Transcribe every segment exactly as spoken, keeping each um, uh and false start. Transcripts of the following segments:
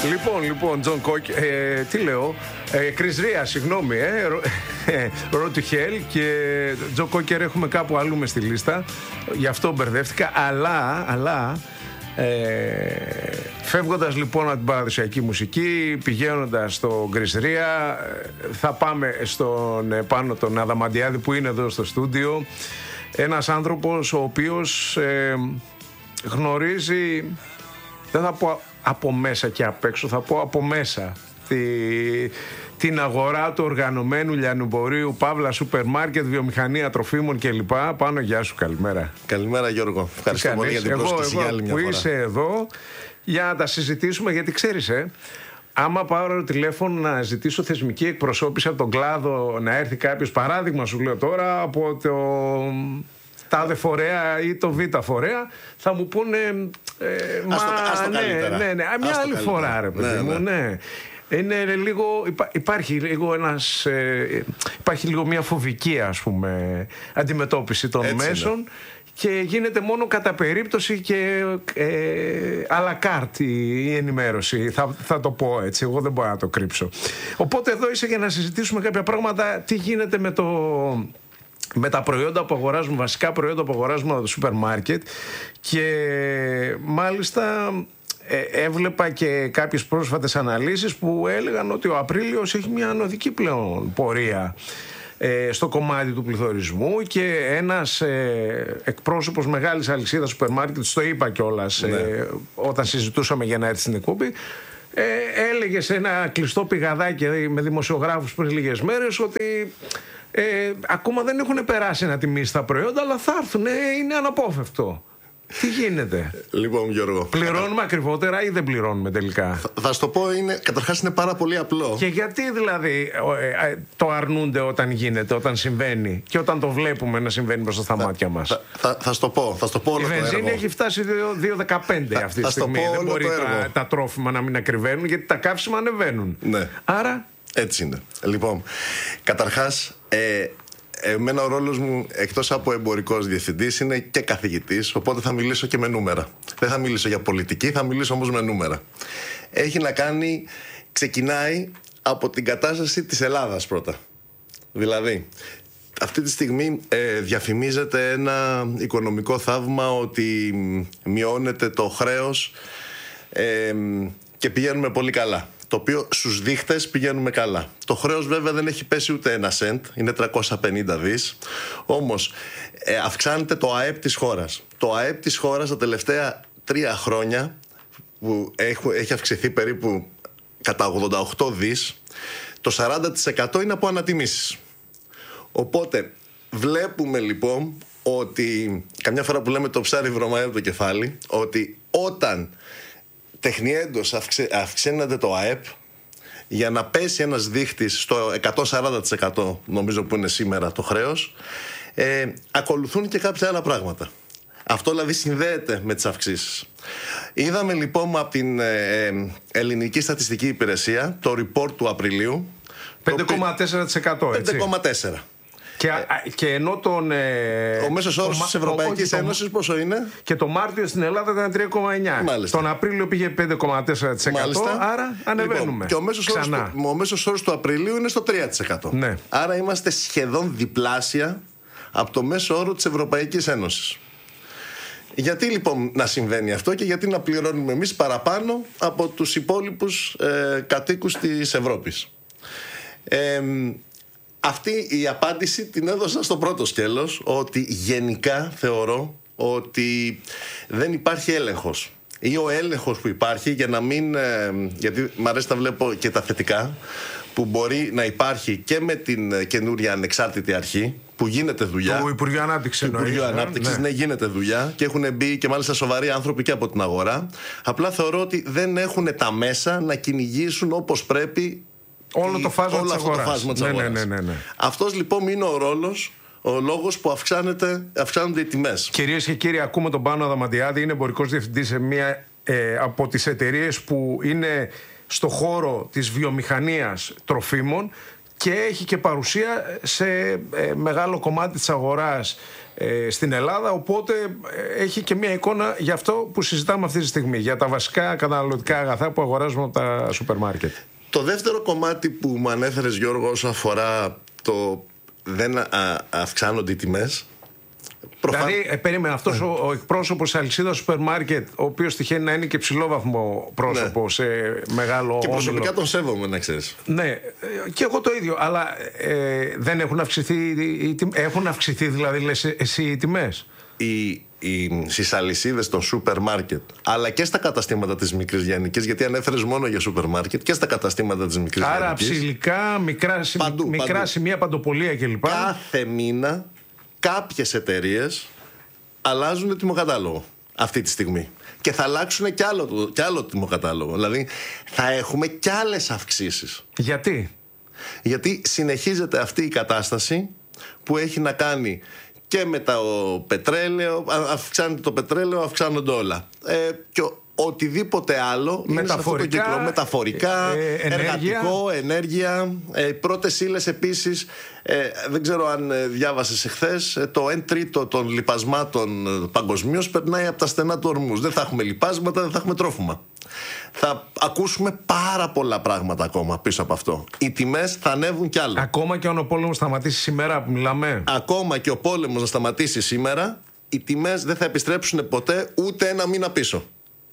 Λοιπόν, λοιπόν, Τζον Κόκ, ε, τι λέω, Κρις Ρία, συγγνώμη, ε, Road to Hell και Τζον Κόκερ έχουμε κάπου αλλού μες στη λίστα, γι' αυτό μπερδεύτηκα, αλλά, αλλά ε, φεύγοντας λοιπόν από την παραδοσιακή μουσική, πηγαίνοντας στο Κρις Ρία, θα πάμε στον πάνω τον Αδαμαντιάδη που είναι εδώ στο στούντιο, ένας άνθρωπος ο οποίος ε, γνωρίζει, δεν θα πω από μέσα και απ' έξω, θα πω από μέσα τη, την αγορά του οργανωμένου λιανεμπορίου, παύλα σούπερ μάρκετ, βιομηχανία τροφίμων κλπ. Πάνω, γεια σου, καλημέρα. Καλημέρα Γιώργο, ευχαριστώ πολύ για την εγώ, πρόσκληση για άλλη μια που φορά. Είσαι εδώ για να τα συζητήσουμε, γιατί ξέρεις ε, άμα πάρω τηλέφωνο να ζητήσω θεσμική εκπροσώπηση από τον κλάδο, να έρθει κάποιος, παράδειγμα σου λέω τώρα, από το τάδε φορέα ή το β φορέα, θα μου πούνε ε, Ας μα, το, ας το ναι, καλύτερα. ναι, ναι, μια Ας άλλη φορά ρε παιδί ναι, μου, ναι. ναι. Είναι λίγο, υπά, υπάρχει λίγο ένας, ε, υπάρχει λίγο μια φοβική, ας πούμε, αντιμετώπιση των Έτσι μέσων είναι. Και γίνεται μόνο κατά περίπτωση και ε, à la carte η ενημέρωση, θα, θα το πω έτσι, εγώ δεν μπορώ να το κρύψω. Οπότε εδώ είσαι για να συζητήσουμε κάποια πράγματα, τι γίνεται με το... με τα προϊόντα που αγοράζουμε, βασικά προϊόντα που αγοράζουμε από το σούπερ μάρκετ, και μάλιστα ε, έβλεπα και κάποιες πρόσφατες αναλύσεις που έλεγαν ότι ο Απρίλιος έχει μια ανωδική πλέον πορεία ε, στο κομμάτι του πληθωρισμού, και ένας ε, εκπρόσωπος μεγάλης αλυσίδας σούπερ μάρκετ, το είπα κιόλας ναι. ε, όταν συζητούσαμε για να έρθει στην εκπομπή, ε, έλεγε σε ένα κλειστό πηγαδάκι με δημοσιογράφους πριν λίγες μέρες ότι Ε, ακόμα δεν έχουν περάσει να τιμήσει τα προϊόντα, αλλά θα έρθουν, ε, είναι αναπόφευκτο. Τι γίνεται? Λοιπόν, Γιώργο, πληρώνουμε ακριβότερα ή δεν πληρώνουμε τελικά? Θα, θα σου το πω, είναι, καταρχάς είναι πάρα πολύ απλό. Και γιατί δηλαδή ε, ε, το αρνούνται όταν γίνεται, όταν συμβαίνει, και όταν το βλέπουμε να συμβαίνει μπροστά στα θα, μάτια μας? Θα, θα, θα σου το πω, θα σου το πω όλο η το έργο. Η βενζίνη έχει φτάσει δύο δεκαπέντε αυτή τη στιγμή. Δεν μπορεί τα, τα τρόφιμα να μην ακριβένουν, γιατί τα καύσιμα ανεβαίνουν. Ναι. Άρα έτσι είναι. Λοιπόν, καταρχάς, ε, εμένα ο ρόλος μου, εκτός από εμπορικός διευθυντής, είναι και καθηγητής, οπότε θα μιλήσω και με νούμερα. Δεν θα μιλήσω για πολιτική, θα μιλήσω όμως με νούμερα. Έχει να κάνει, ξεκινάει από την κατάσταση της Ελλάδας πρώτα. Δηλαδή, αυτή τη στιγμή ε, διαφημίζεται ένα οικονομικό θαύμα, ότι μειώνεται το χρέος ε, και πηγαίνουμε πολύ καλά. Το οποίο στους δείχτες πηγαίνουμε καλά. Το χρέος βέβαια δεν έχει πέσει ούτε ένα σεντ, είναι τριακόσια πενήντα δις. Όμως ε, αυξάνεται το ΑΕΠ της χώρας. Το ΑΕΠ της χώρας τα τελευταία τρία χρόνια, που έχει, έχει αυξηθεί περίπου κατά ογδόντα οκτώ δις, το σαράντα τοις εκατό είναι από ανατιμήσεις. Οπότε βλέπουμε λοιπόν ότι, καμιά φορά που λέμε το ψάρι βρωμάει από το κεφάλι, ότι όταν τεχνιέντος αυξάνεται το ΑΕΠ, για να πέσει ένας δείχτης στο εκατόν σαράντα τοις εκατό, νομίζω που είναι σήμερα το χρέος, ε, ακολουθούν και κάποια άλλα πράγματα. Αυτό δηλαδή συνδέεται με τις αυξήσεις. Είδαμε λοιπόν από την ε, Ελληνική Στατιστική Υπηρεσία το report του Απριλίου, πέντε κόμμα τέσσερα τοις εκατό, έτσι. πέντε κόμμα τέσσερα. Και, ε, και ενώ τον, ε, ο μέσος όρος της Ευρωπαϊκής Ένωσης πόσο είναι? Και το Μάρτιο στην Ελλάδα ήταν τρία κόμμα εννιά. Μάλιστα. Τον Απρίλιο πήγε πέντε κόμμα τέσσερα τοις εκατό. Μάλιστα. Άρα ανεβαίνουμε. Λοιπόν, και ο μέσος, όρος του, ο μέσος όρος του Απριλίου είναι στο τρία τοις εκατό. Ναι. Άρα είμαστε σχεδόν διπλάσια από το μέσο όρο της Ευρωπαϊκής Ένωσης. Γιατί λοιπόν να συμβαίνει αυτό και γιατί να πληρώνουμε εμείς παραπάνω από τους υπόλοιπους ε, κατοίκους της Ευρώπης? Ε, Αυτή η απάντηση την έδωσα στο πρώτο σκέλος, ότι γενικά θεωρώ ότι δεν υπάρχει έλεγχος, ή ο έλεγχος που υπάρχει, για να μην, γιατί μου αρέσει να βλέπω και τα θετικά που μπορεί να υπάρχει και με την καινούρια ανεξάρτητη αρχή, που γίνεται δουλειά. Του Υπουργείου Ανάπτυξης. Του Υπουργείου Ανάπτυξης, ναι. ναι, γίνεται δουλειά και έχουν μπει και μάλιστα σοβαροί άνθρωποι και από την αγορά. Απλά θεωρώ ότι δεν έχουν τα μέσα να κυνηγήσουν όπως πρέπει όλο το φάσμα όλο της αυτό αγοράς. το φάσμα της ναι, αγοράς. Ναι, ναι, ναι, ναι. Αυτός λοιπόν είναι ο ρόλος, ο λόγος που αυξάνεται, αυξάνονται οι τιμές. Κυρίες και κύριοι, ακούμε τον Πάνο Αδαμαντιάδη, είναι εμπορικός διευθυντής σε μία ε, από τις εταιρείες που είναι στο χώρο της βιομηχανίας τροφίμων και έχει και παρουσία σε ε, μεγάλο κομμάτι της αγοράς ε, στην Ελλάδα, οπότε ε, έχει και μια εικόνα για αυτό που συζητάμε αυτή τη στιγμή, για τα βασικά καταναλωτικά αγαθά που αγοράζουμε από τα σούπερ μάρκετ. Το δεύτερο κομμάτι που μου ανέφερες, Γιώργο, όσο αφορά το δεν α, αυξάνονται οι τιμές. Προφαν... Δηλαδή, ε, περίμενα, αυτός ναι. ο, ο εκπρόσωπος της αλυσίδας σούπερ μάρκετ, ο οποίος τυχαίνει να είναι και ψηλόβαθμο πρόσωπο ναι. σε μεγάλο και προσωπικά όμιλο. Τον σέβομαι, να ξέρεις. Ναι, και εγώ το ίδιο. Αλλά ε, δεν έχουν αυξηθεί, οι, έχουν αυξηθεί δηλαδή, λες εσύ, οι τιμές. Οι, οι, στις αλυσίδες των σούπερ μάρκετ, αλλά και στα καταστήματα της μικρής λιανικής, γιατί ανέφερες μόνο για σούπερ μάρκετ, και στα καταστήματα της μικρής λιανικής. Άρα ψηλικά, μικρά, παντού, μικρά παντού. σημεία, παντοπολία κλπ. Κάθε μήνα κάποιες εταιρείες αλλάζουν τιμοκατάλογο αυτή τη στιγμή. Και θα αλλάξουν κι άλλο, κι άλλο τιμοκατάλογο. Δηλαδή θα έχουμε κι άλλες αυξήσεις. Γιατί? Γιατί συνεχίζεται αυτή η κατάσταση που έχει να κάνει και με το πετρέλαιο. Αυξάνεται το πετρέλαιο, αυξάνονται όλα. Ε, και οτιδήποτε άλλο είναι σε αυτό το κύκλο. Μεταφορικά, ε, ε, εργατικό, ενέργεια, ε, πρώτες ύλες επίσης. Ε, δεν ξέρω αν ε, διάβασες εχθές, ε, το ένα τρίτο των λιπασμάτων ε, παγκοσμίως περνάει από τα στενά του ορμούς. Δεν θα έχουμε λιπάσματα, δεν θα έχουμε τρόφιμα. Θα ακούσουμε πάρα πολλά πράγματα ακόμα πίσω από αυτό. Οι τιμές θα ανέβουν κι άλλο. Ακόμα και αν ο πόλεμος σταματήσει σήμερα που μιλάμε. Ακόμα και ο πόλεμος να σταματήσει σήμερα, οι τιμές δεν θα επιστρέψουν ποτέ ούτε ένα μήνα πίσω.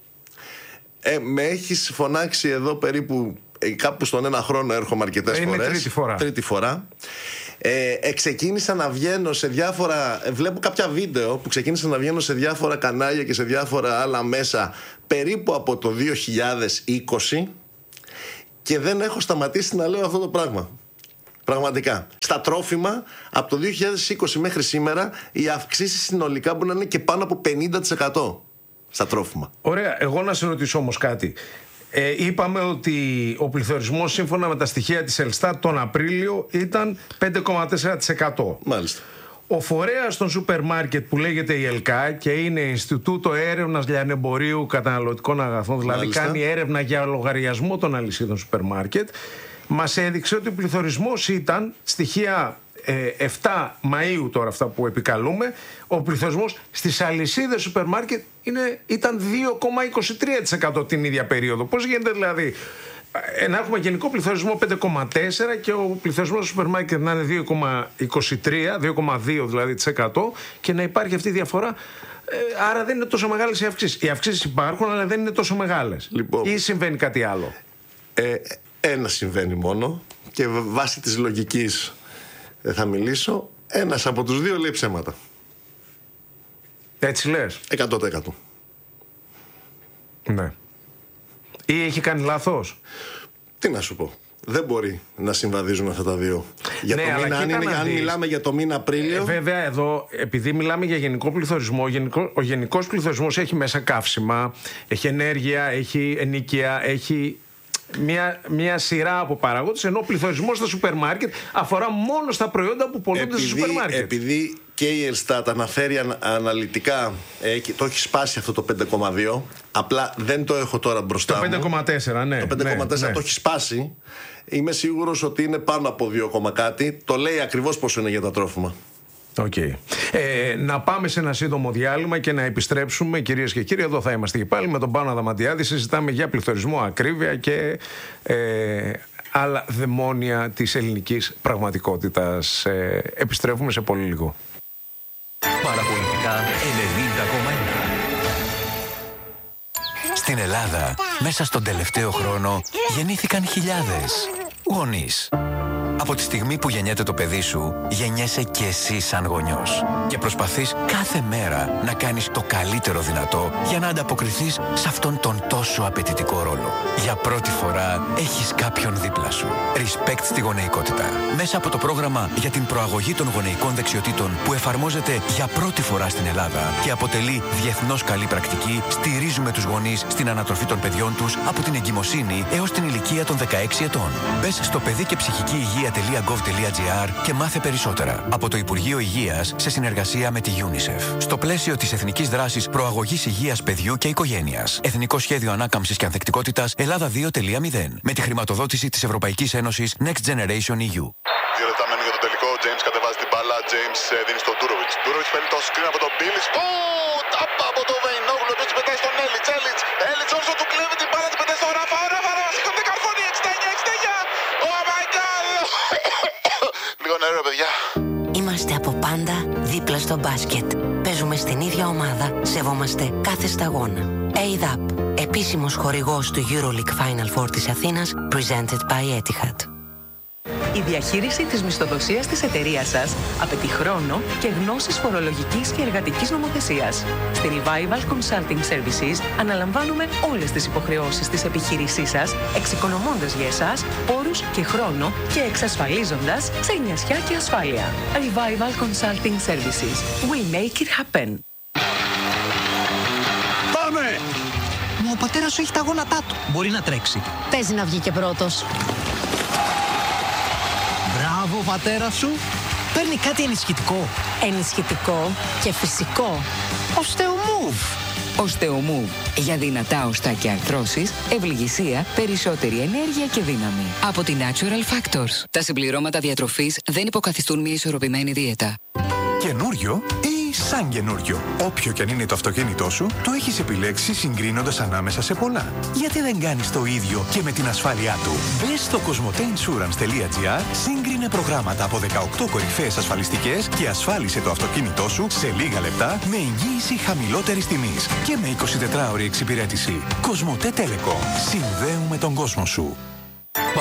Ε, με έχεις φωνάξει εδώ περίπου ε, κάπου στον ένα χρόνο, έρχομαι αρκετές Είναι φορές. Τρίτη φορά. Τρίτη φορά. Ε, ε, ξεκίνησα να βγαίνω σε διάφορα. Ε, βλέπω κάποια βίντεο που ξεκίνησα να βγαίνω σε διάφορα κανάλια και σε διάφορα άλλα μέσα περίπου από το δύο χιλιάδες είκοσι και δεν έχω σταματήσει να λέω αυτό το πράγμα. Πραγματικά. Στα τρόφιμα, από το δύο χιλιάδες είκοσι μέχρι σήμερα, οι αυξήσεις συνολικά μπορεί να είναι και πάνω από πενήντα τοις εκατό. Στα τρόφιμα. Ωραία, εγώ να σε ρωτήσω όμως κάτι. Ε, είπαμε ότι ο πληθωρισμός σύμφωνα με τα στοιχεία της Ελστάτ τον Απρίλιο ήταν πέντε κόμμα τέσσερα τοις εκατό. Μάλιστα. Ο φορέας των σούπερ μάρκετ που λέγεται η ΕΛΚΑ και είναι Ινστιτούτο Έρευνας Λιανεμπορίου Καταναλωτικών Αγαθών, δηλαδή Μάλιστα. κάνει έρευνα για λογαριασμό των αλυσίδων σούπερ μάρκετ, μας έδειξε ότι ο πληθωρισμός ήταν στοιχεία εφτά Μαΐου, τώρα αυτά που επικαλούμε, ο πληθωρισμός στις αλυσίδες σούπερ μάρκετ είναι, ήταν δύο κόμμα είκοσι τρία τοις εκατό την ίδια περίοδο. Πώς γίνεται δηλαδή να έχουμε γενικό πληθωρισμό πέντε κόμμα τέσσερα και ο πληθωρισμός του σούπερ μάρκετ να είναι δύο κόμμα είκοσι τρία, δύο κόμμα δύο δηλαδή της εκατό, και να υπάρχει αυτή η διαφορά? Άρα δεν είναι τόσο μεγάλες οι αυξήσεις. Οι αυξήσεις υπάρχουν, αλλά δεν είναι τόσο μεγάλες. Λοιπόν, ή συμβαίνει κάτι άλλο? Ε, ένα συμβαίνει μόνο, και βάσει της λογικής θα μιλήσω. Ένας από τους δύο λέει ψέματα. Έτσι λες? εκατό τοις εκατό. Ναι. Ή έχει κάνει λάθος? Τι να σου πω. Δεν μπορεί να συμβαδίζουν αυτά τα δύο. Για ναι, το μήνα, αν, είναι, αν μιλάμε για το μήνα Απρίλιο. Ε, βέβαια, εδώ, επειδή μιλάμε για γενικό πληθωρισμό, ο, γενικό, ο γενικός πληθωρισμός έχει μέσα καύσιμα, έχει ενέργεια, έχει ενοίκια, έχει μια, μια σειρά από παραγόντες, ενώ ο πληθωρισμός στα σούπερ μάρκετ αφορά μόνο στα προϊόντα που πολλούνται επειδή, στα σούπερ μάρκετ. Επειδή και η Ελστάτ αναφέρει ανα, αναλυτικά, ε, το έχει σπάσει αυτό το πέντε κόμμα δύο, απλά δεν το έχω τώρα μπροστά το μου. πέντε κόμμα τέσσερα, ναι. Το πέντε κόμμα τέσσερα ναι, το ναι. έχει σπάσει. Είμαι σίγουρος ότι είναι πάνω από δύο κάτι. Το λέει ακριβώς πόσο είναι για τα τρόφιμα. Okay. Ε, να πάμε σε ένα σύντομο διάλειμμα και να επιστρέψουμε, κυρίες και κύριοι. Εδώ θα είμαστε και πάλι με τον Πάνο Αδαμαντιάδη. Συζητάμε για πληθωρισμό, ακρίβεια και ε, άλλα δαιμόνια της ελληνικής πραγματικότητας. Ε, επιστρέφουμε σε πολύ λίγο. Παραπολιτικά ενενήντα κόμμα ένα. Στην Ελλάδα, μέσα στον τελευταίο χρόνο, γεννήθηκαν χιλιάδες γονείς. Από τη στιγμή που γεννιέται το παιδί σου, γεννιέσαι κι εσύ σαν γονιός. Και προσπαθείς κάθε μέρα να κάνεις το καλύτερο δυνατό για να ανταποκριθείς σε αυτόν τον τόσο απαιτητικό ρόλο. Για πρώτη φορά έχεις κάποιον δίπλα σου. Respect στη γονεϊκότητα. Μέσα από το πρόγραμμα για την προαγωγή των γονεϊκών δεξιοτήτων που εφαρμόζεται για πρώτη φορά στην Ελλάδα και αποτελεί διεθνώς καλή πρακτική, στηρίζουμε τους γονείς στην ανατροφή των παιδιών τους από την εγκυμοσύνη έως την ηλικία των δεκαέξι ετών. Μπες στο παιδί και ψυχική υγεία υγεία.gov.gr και μάθε περισσότερα. Από το Υπουργείο Υγείας σε συνεργασία με τη UNICEF. Στο πλαίσιο της Εθνικής Δράσης Προαγωγής Υγείας Παιδιού και Οικογένειας. Εθνικό Σχέδιο Ανάκαμψης και Ανθεκτικότητας Ελλάδα δύο κόμμα μηδέν. Με τη χρηματοδότηση της Ευρωπαϊκής Ένωσης Next Generation ι γιου. Δύο λεπτά μένουν για το τελικό. James κατεβάζει την μπάλα. James δίνει στον Ντούροβιτς. Ντούροβιτς παίρνει το screen από τον Μπίλις. Ω! Τάπα από τον Βεϊνόγλου. Επίσης πετάει στον Έλιτς. Έλιτς. Έλιτς όσο του κλέβει την μπάλα. Την πετάει στον Ράφα. Ο Ράφα. Σηκώνεται καρφώνει. εξήντα εννιά εξήντα εννιά. Oh my god. Λίγο νερό, παιδιά. Είμαστε από πάντα δίπλα στο μπάσκετ. Παίζουμε στην ίδια ομάδα. Σεβόμαστε κάθε σταγόνα. έι ντι έι πι, επίσημος χορηγός του EuroLeague Final Four της Αθήνας, presented by Etihad. Η διαχείριση της μισθοδοσίας της εταιρείας σας απαιτεί χρόνο και γνώσεις φορολογικής και εργατικής νομοθεσίας. Στη Revival Consulting Services αναλαμβάνουμε όλες τις υποχρεώσεις της επιχείρησής σας, εξοικονομώντας για εσάς πόρους και χρόνο και εξασφαλίζοντας ξενιασιά και ασφάλεια. Revival Consulting Services. We make it happen. Πάμε! Μα ο πατέρας σου έχει τα γόνατά του. Μπορεί να τρέξει. Παίζει να βγει και πρώτος. Μπράβο, πατέρα σου. Παίρνει κάτι ενισχυτικό. Ενισχυτικό και φυσικό. Οστεομούβ. Οστεομούβ. Για δυνατά οστά και αρθρώσεις, ευληγησία, περισσότερη ενέργεια και δύναμη. Από τη Natural Factors. Τα συμπληρώματα διατροφής δεν υποκαθιστούν μια ισορροπημένη δίαιτα. Καινούριο ή σαν καινούριο. Όποιο και αν είναι το αυτοκίνητό σου, το έχεις επιλέξει συγκρίνοντας ανάμεσα σε πολλά. Γιατί δεν κάνεις το ίδιο και με την ασφάλειά του. Μπες στο κοσμοτέινσουρανς.gr, σύγκρινε προγράμματα από δεκαοκτώ κορυφαίες ασφαλιστικές και ασφάλισε το αυτοκίνητό σου σε λίγα λεπτά με εγγύηση χαμηλότερης τιμής και με εικοσιτετράωρη εξυπηρέτηση. Κοσμοτέ Telecom. Συνδέουμε τον κόσμο σου.